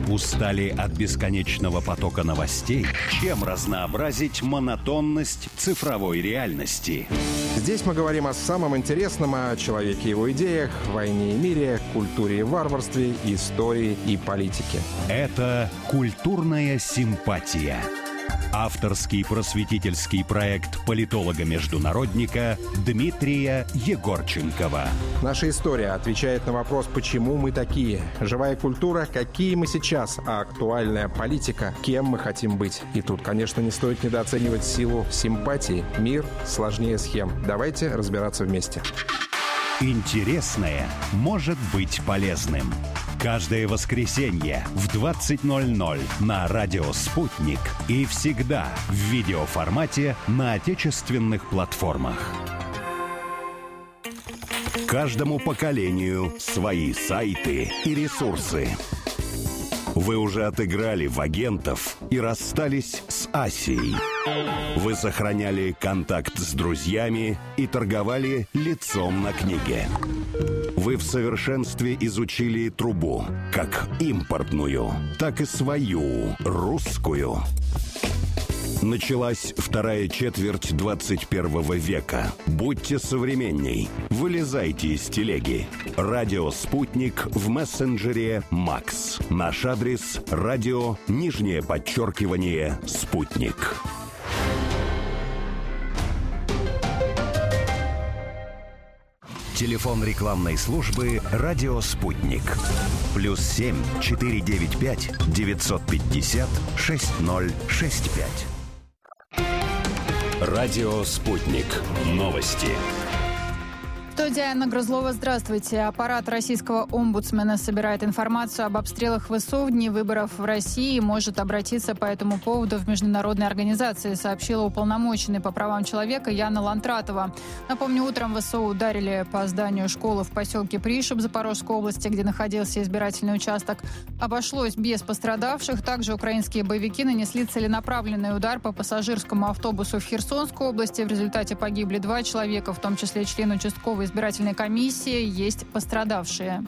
Устали от бесконечного потока новостей? Чем разнообразить монотонность цифровой реальности? Здесь мы говорим о самом интересном, о человеке и его идеях, войне и мире, культуре и варварстве, истории и политике. Это «Культурная симпатия». Авторский просветительский проект политолога-международника Дмитрия Егорченкова. Наша история отвечает на вопрос, почему мы такие. Живая культура, какие мы сейчас, а актуальная политика, кем мы хотим быть. И тут, конечно, не стоит недооценивать силу симпатии. Мир сложнее схем. Давайте разбираться вместе. Интересное может быть полезным. Каждое воскресенье в 20:00 на радио «Спутник» и всегда в видеоформате на отечественных платформах. Каждому поколению свои сайты и ресурсы. Вы уже отыграли в агентов и расстались с Асией. Вы сохраняли контакт с друзьями и торговали лицом на книге. Вы в совершенстве изучили трубу, как импортную, так и свою, русскую. Началась вторая четверть 21 века. Будьте современней. Вылезайте из телеги. Радио «Спутник» в мессенджере «Макс». Наш адрес – радио _«Спутник». Телефон рекламной службы «Радио Спутник». +7 495 950 6065. Радио «Спутник». Новости. Студия Анна Грузлова. Здравствуйте. Аппарат российского омбудсмена собирает информацию об обстрелах ВСУ в дни выборов в России и может обратиться по этому поводу в международные организации, сообщила уполномоченный по правам человека Яна Лантратова. Напомню, утром ВСУ ударили по зданию школы в поселке Пришиб Запорожской области, где находился избирательный участок. Обошлось без пострадавших. Также украинские боевики нанесли целенаправленный удар по пассажирскому автобусу в Херсонской области. В результате погибли 2 человека, в том числе член участковой избирательной комиссии, есть пострадавшие.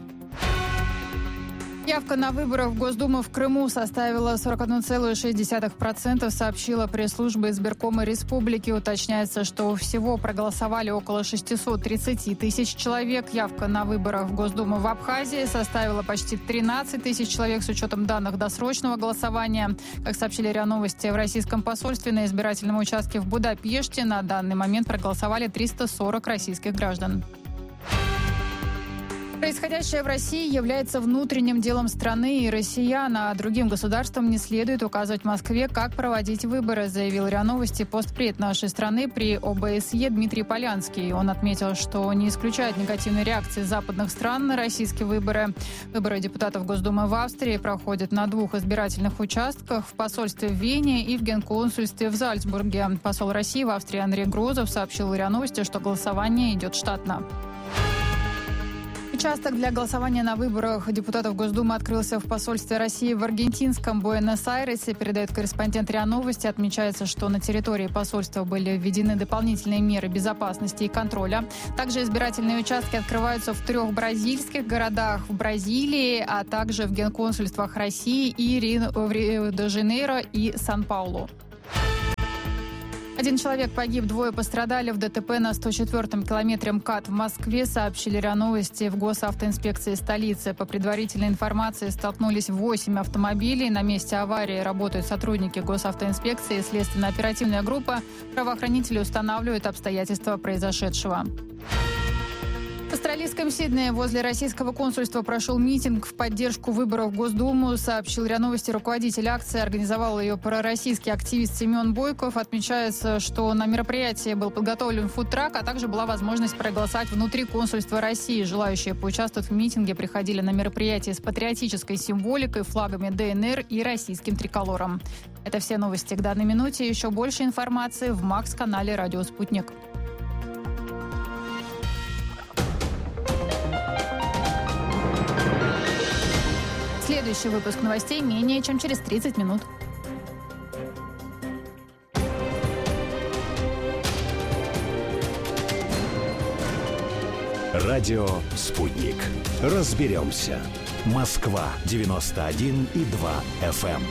Явка на выборах в Госдуму в Крыму составила 41,6%, сообщила пресс-служба избиркома республики. Уточняется, что всего проголосовали около 630 тысяч человек. Явка на выборах в Госдуму в Абхазии составила почти 13 тысяч человек с учетом данных досрочного голосования. Как сообщили РИА Новости, в российском посольстве на избирательном участке в Будапеште на данный момент проголосовали 340 российских граждан. Происходящее в России является внутренним делом страны и россиян, а другим государствам не следует указывать Москве, как проводить выборы, заявил РИА Новости постпред нашей страны при ОБСЕ Дмитрий Полянский. Он отметил, что не исключает негативной реакции западных стран на российские выборы. Выборы депутатов Госдумы в Австрии проходят на 2 избирательных участках: в посольстве в Вене и в генконсульстве в Зальцбурге. Посол России в Австрии Андрей Грузов сообщил РИА Новости, что голосование идет штатно. Участок для голосования на выборах депутатов Госдумы открылся в посольстве России в аргентинском Буэнос-Айресе, передает корреспондент РИА Новости. Отмечается, что на территории посольства были введены дополнительные меры безопасности и контроля. Также избирательные участки открываются в 3 бразильских городах в Бразилии, а также в генконсульствах России и в Рио-де-Жанейро и Сан-Паулу. 1 человек погиб, 2 пострадали в ДТП на 104-м километре МКАД в Москве, сообщили РИА Новости в госавтоинспекции столицы. По предварительной информации, столкнулись 8 автомобилей. На месте аварии работают сотрудники госавтоинспекции и следственно-оперативная группа. Правоохранители устанавливают обстоятельства произошедшего. В австралийском Сиднее возле российского консульства прошел митинг в поддержку выборов в Госдуму, сообщил РИА Новости руководитель акции. Организовал ее пророссийский активист Семен Бойков. Отмечается, что на мероприятии был подготовлен фудтрак, а также была возможность проголосовать внутри консульства России. Желающие поучаствовать в митинге приходили на мероприятие с патриотической символикой, флагами ДНР и российским триколором. Это все новости к данной минуте. Еще больше информации в МАКС-канале «Радио Спутник». Следующий выпуск новостей менее чем через 30 минут. Радио «Спутник». Разберемся. Москва 91,2 FM.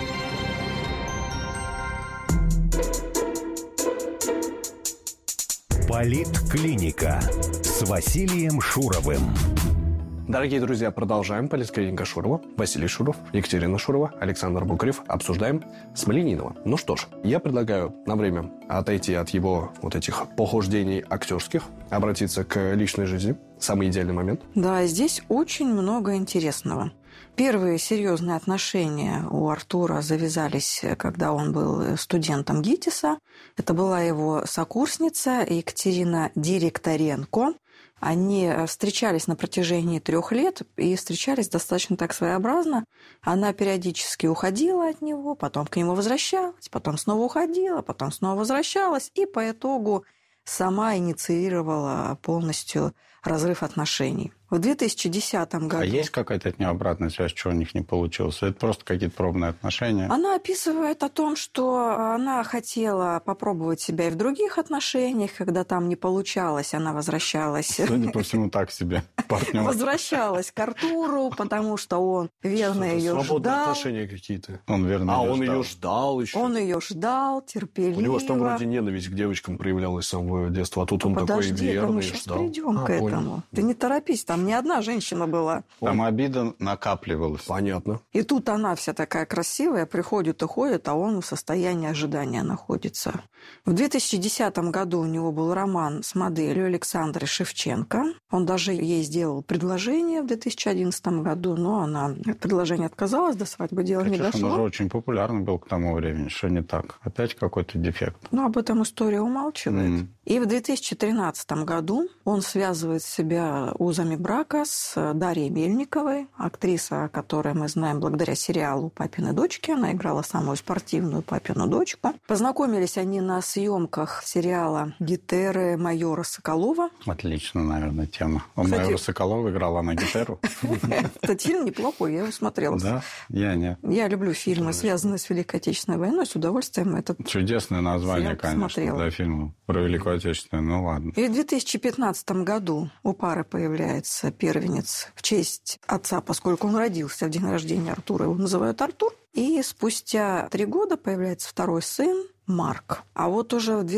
Политклиника с Василием Шуровым. Дорогие друзья, продолжаем. Политклиника Шурова. Василий Шуров, Екатерина Шурова, Александр Букарев. Обсуждаем Смольянинова. Ну что ж, я предлагаю на время отойти от его вот этих похождений актерских, обратиться к личной жизни. Самый идеальный момент. Да, здесь очень много интересного. Первые серьезные отношения у Артура завязались, когда он был студентом ГИТИСа. Это была его сокурсница Екатерина Директоренко. Они встречались на протяжении 3 лет и встречались достаточно так своеобразно. Она периодически уходила от него, потом к нему возвращалась, потом снова уходила, потом снова возвращалась. И по итогу сама инициировала полностью разрыв отношений. В 2010 году... А есть какая-то от нее обратная связь, что у них не получилось? Это просто какие-то пробные отношения? Она описывает о том, что она хотела попробовать себя и в других отношениях. Когда там не получалось, она возвращалась... Судя по всему, так себе партнер. Возвращалась к Артуру, потому что он верно ее ждал. Свободные отношения какие-то. Он верно он ее ждал еще. Он ее ждал терпеливо. У него же там вроде ненависть к девочкам проявлялась с самого детства, а тут он такой верный, мы сейчас ждал. придем к этому. Ты не торопись, там не одна женщина была. Там обида накапливалась. Понятно. И тут она вся такая красивая, приходит и ходит, а он в состоянии ожидания находится. В 2010 году у него был роман с моделью Александрой Шевченко. Он даже ей сделал предложение в 2011 году, но она от предложения отказалась, до свадьбы дело не дошло. Он уже очень популярный был к тому времени. Что не так? Опять какой-то дефект. Ну, об этом история умалчивает. И в 2013 году он связывает себя узами брака с Дарьей Мельниковой, актриса, которую мы знаем благодаря сериалу «Папины дочки». Она играла самую спортивную папину дочку. Познакомились они на съемках сериала «Гетеры» майора Соколова. Отлично, наверное, тема. Он майора Соколова играл, она Гетеру. Этот фильм неплохой, я его смотрела. Да? Я нет. Я люблю фильмы, связанные с Великой Отечественной войной, с удовольствием этот чудесное название, конечно, для фильма про Великую Отечественную. Ну ладно. И в 2015 году у пары появляется первенец в честь отца, поскольку он родился в день рождения Артура, его называют Артур. И спустя 3 года появляется второй сын, Марк. А вот уже в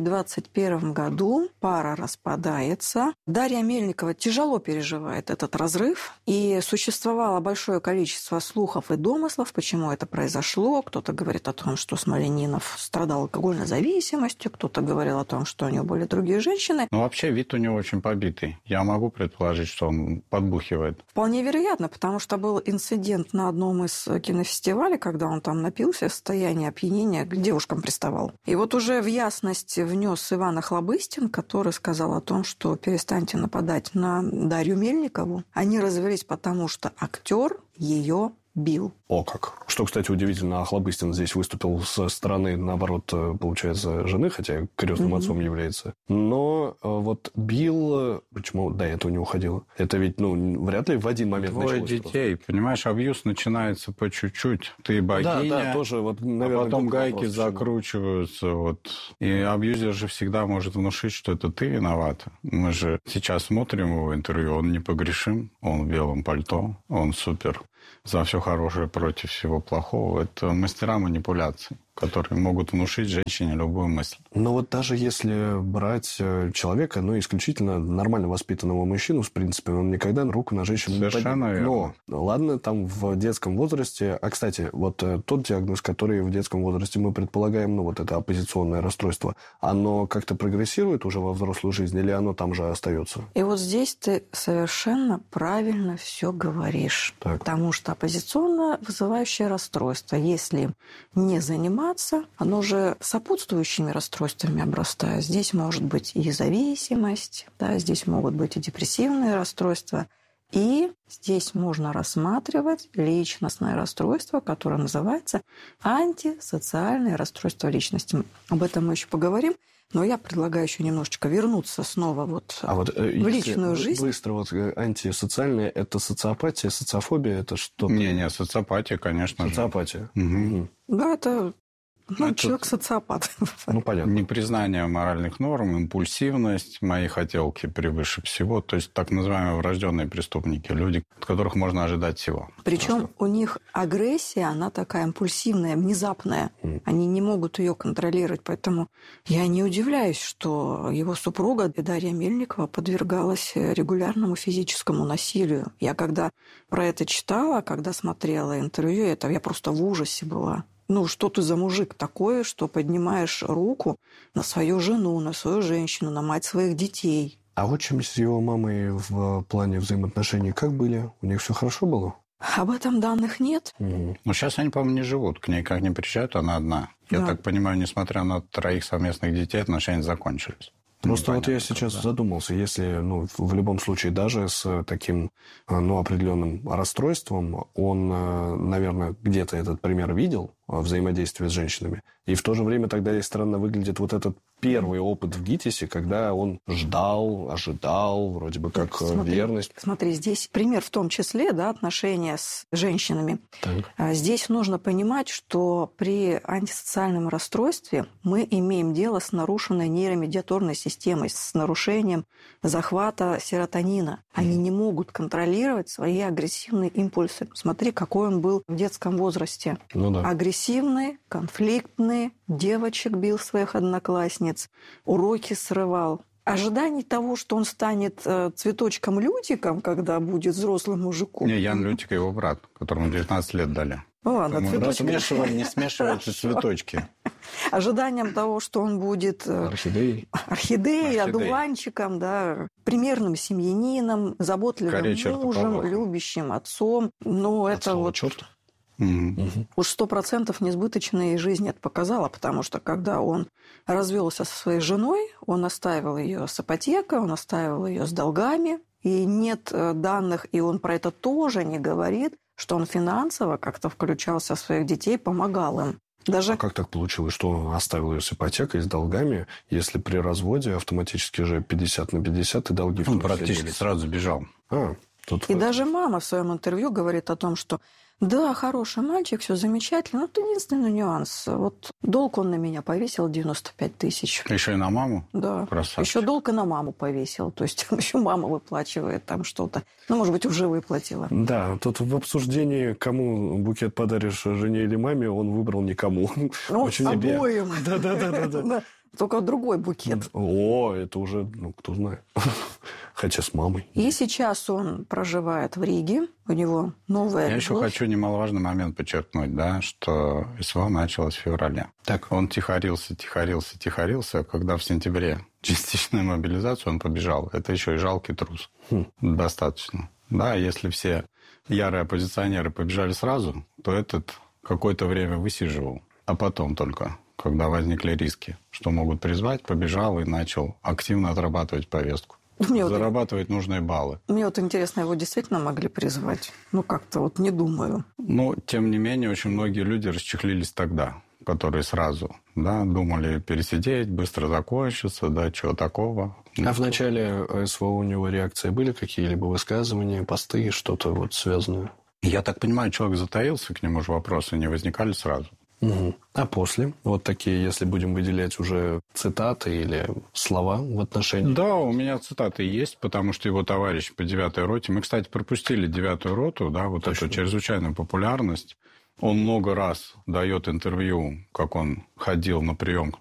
2021 году пара распадается. Дарья Мельникова тяжело переживает этот разрыв. И существовало большое количество слухов и домыслов, почему это произошло. Кто-то говорит о том, что Смольянинов страдал алкогольной зависимостью, кто-то говорил о том, что у него были другие женщины. Ну, вообще, вид у него очень побитый. Я могу предположить, что он подбухивает. Вполне вероятно, потому что был инцидент на одном из кинофестивалей, когда он там напился в состоянии опьянения, к девушкам приставал. И вот уже в ясность внес Иван Охлобыстин, который сказал о том, что перестаньте нападать на Дарью Мельникову. Они развелись, потому что актер ее бил. О как. Что, кстати, удивительно, Охлобыстин здесь выступил со стороны, наоборот, получается, жены, хотя крестным отцом является. Но вот бил, почему до этого не уходила? Это ведь, вряд ли в один момент началось. Двое детей, просто. Понимаешь, абьюз начинается по чуть-чуть. Ты богиня, да, тоже, вот, наверное, а потом гайки закручиваются. Вот. И абьюзер же всегда может внушить, что это ты виновата. Мы же сейчас смотрим его интервью, он непогрешим, он в белом пальто, он супер. За все хорошее против всего плохого. Это мастера манипуляций, которые могут внушить женщине любую мысль. Но вот даже если брать человека, исключительно нормально воспитанного мужчину, в принципе, он никогда руку на женщину не поднимет. Совершенно верно. Но, ладно, там в детском возрасте... А, кстати, вот тот диагноз, который в детском возрасте мы предполагаем, это оппозиционное расстройство, оно как-то прогрессирует уже во взрослую жизнь или оно там же остается? И вот здесь ты совершенно правильно все говоришь. Так. Потому что оппозиционно вызывающее расстройство, если не заниматься, оно же сопутствующими расстройствами обрастает. Здесь может быть и зависимость, здесь могут быть и депрессивные расстройства. И здесь можно рассматривать личностное расстройство, которое называется антисоциальное расстройство личности. Об этом мы еще поговорим. Но я предлагаю еще немножечко вернуться снова в личную жизнь. Быстро антисоциальное – это социопатия, социофобия – это что-то? Не, социопатия, конечно. Социопатия. Угу. Да, это Человек социопат. Ну, понятно. Непризнание моральных норм, импульсивность, мои хотелки превыше всего. То есть так называемые врожденные преступники. Люди, от которых можно ожидать всего. Причем у них агрессия, она такая импульсивная, внезапная. Они не могут ее контролировать. Поэтому я не удивляюсь, что его супруга Дарья Мельникова подвергалась регулярному физическому насилию. Я когда про это читала, когда смотрела интервью, я просто в ужасе была. Что ты за мужик такой, что поднимаешь руку на свою жену, на свою женщину, на мать своих детей? А вот чем с его мамой в плане взаимоотношений как были? У них все хорошо было? Об этом данных нет. Ну, сейчас они, по-моему, не живут. К ней как не приезжают, она одна. Я так понимаю, несмотря на 3 совместных детей, отношения закончились. Просто вот я сейчас задумался, если, в любом случае, даже с таким, определенным расстройством, он, наверное, где-то этот пример видел, взаимодействия с женщинами. И в то же время тогда и странно выглядит вот этот первый опыт в ГИТИСе, когда он ждал, ожидал, вроде бы как верность. Смотри, здесь пример в том числе, отношения с женщинами. Так. Здесь нужно понимать, что при антисоциальном расстройстве мы имеем дело с нарушенной нейромедиаторной системой, с нарушением захвата серотонина. Они не могут контролировать свои агрессивные импульсы. Смотри, какой он был в детском возрасте. Агрессивный, конфликтный, девочек бил своих одноклассниц, уроки срывал. Ожиданий того, что он станет цветочком-лютиком, когда будет взрослым мужиком. Не, Ян Лютик, его брат, которому 19 лет дали. Ладно, не смешивайте цветочки. Ожиданием того, что он будет орхидеей, одуванчиком, примерным семьянином, заботливым мужем, любящим отцом. Это вот... Черт. Уж 100% несбыточной жизни это показало, потому что когда он развелся со своей женой, он оставил ее с ипотекой, он оставил ее с долгами, и нет данных, и он про это тоже не говорит, что он финансово как-то включался в своих детей, помогал им. А как так получилось, что он оставил ее с ипотекой, с долгами, если при разводе автоматически же 50 на 50 и долги... Он практически сразу бежал. Даже мама в своем интервью говорит о том, что да, хороший мальчик, все замечательно, но это единственный нюанс. Вот долг он на меня повесил 95 тысяч. Еще и на маму? Да. Красавчик. Еще долг и на маму повесил. То есть еще мама выплачивает там что-то. Может быть, уже выплатила. Да, тут в обсуждении, кому букет подаришь, жене или маме, он выбрал никому. Очень обоим. Да. Только другой букет. Это уже, кто знает. Хотя с мамой. И сейчас он проживает в Риге. У него новая любовь. Я еще хочу немаловажный момент подчеркнуть, что СВО началось в феврале. Он тихорился, а когда в сентябре частичная мобилизация, он побежал. Это еще и жалкий трус. Достаточно. Если все ярые оппозиционеры побежали сразу, то этот какое-то время высиживал. А потом только, когда возникли риски, что могут призвать, побежал и начал активно отрабатывать повестку. Зарабатывать нужные баллы. Мне интересно, его действительно могли призвать? Как-то не думаю. Тем не менее, очень многие люди расчехлились тогда, которые сразу, думали пересидеть, быстро закончится, чего такого. А в начале СВО у него реакции были какие-либо высказывания, посты, что-то связанное? Я так понимаю, человек затаился, к нему же вопросы не возникали сразу. А после? Такие, если будем выделять уже цитаты или слова в отношении? Да, у меня цитаты есть, потому что его товарищ по 9-й роте... Мы, кстати, пропустили 9-ю роту, эту чрезвычайную популярность. Он много раз дает интервью, как он ходил на прием